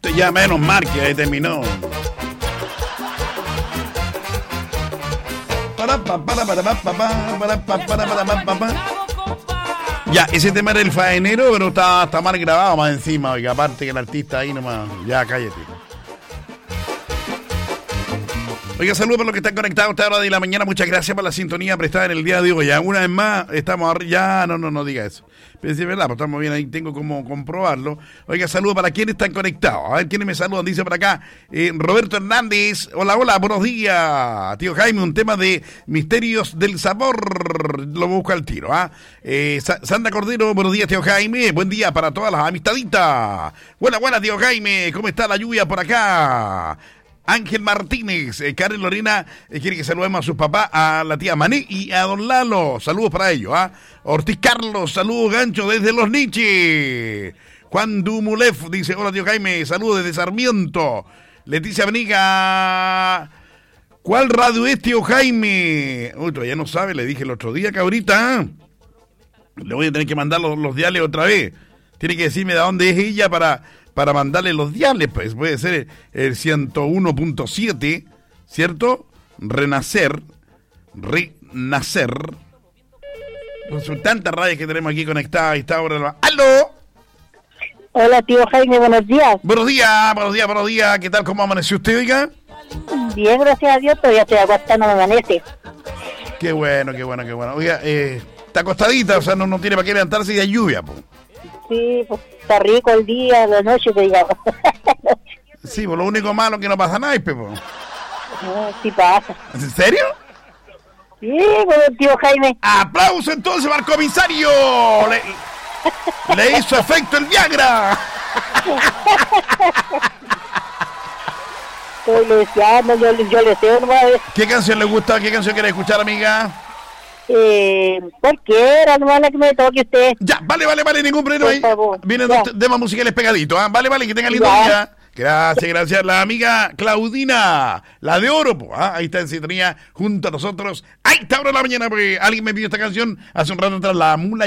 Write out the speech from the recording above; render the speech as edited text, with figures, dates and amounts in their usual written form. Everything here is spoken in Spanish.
Ya menos mal que ahí terminó. Ya, ese tema era el faenero, pero está mal grabado más encima, oiga, aparte que el artista ahí nomás, ya cállate. Oiga, saludos para los que están conectados a esta hora de la mañana, muchas gracias por la sintonía prestada en el día de hoy. Ya una vez más, estamos ya, no diga eso. Pero si es verdad, pues estamos bien ahí, tengo como comprobarlo. Oiga, saludos para quienes están conectados. A ver quiénes me saludan, dice por acá. Roberto Hernández, hola, buenos días. Tío Jaime, un tema de Misterios del Sabor, lo busco al tiro, ¿ah? Sandra Cordero, buenos días, tío Jaime. Buen día para todas las amistaditas. Buena, tío Jaime, ¿cómo está la lluvia por acá? Ángel Martínez, Karen Lorena quiere que saludemos a sus papás, a la tía Mané y a don Lalo. Saludos para ellos, ¿ah? Ortiz Carlos, saludos gancho desde Los Niches. Juan Dumulef dice, hola tío Jaime, saludos desde Sarmiento. Leticia Beniga, ¿cuál radio es tío Jaime? Uy, todavía no sabe, le dije el otro día, cabrita, ¿eh? Le voy a tener que mandar los diales otra vez. Tiene que decirme de dónde es ella para mandarle los diales, pues puede ser el 101.7, ¿cierto? Renacer. Son tantas radios que tenemos aquí conectadas a esta hora. ¡Aló! Hola, tío Jaime, buenos días. Buenos días. ¿Qué tal? ¿Cómo amaneció usted, oiga? Bien, gracias a Dios, todavía estoy acostando, me amanece. Qué bueno. Oiga, está acostadita, o sea, no tiene para qué levantarse y hay lluvia, pues. Sí, pues está rico el día, la noche, digamos. Sí, pues lo único malo es que no pasa nada, pues. No, sí pasa. ¿En serio? Sí, bueno, tío Jaime. ¡Aplauso entonces para el comisario! Le hizo efecto el Viagra. Estoy deseando, yo le deseo nomás. ¿Qué canción le gusta? ¿Qué canción quiere escuchar, amiga? Cualquiera, nomás la que me toque usted. Ya, vale, ningún problema ahí. Vienen dos temas musicales pegaditos, ¿ah? Vale, que tenga lindo día. Gracias. La amiga Claudina, la de oro, ahí está en sintonía junto a nosotros. Ahí está ahora la mañana, porque alguien me pidió esta canción hace un rato atrás, La Mula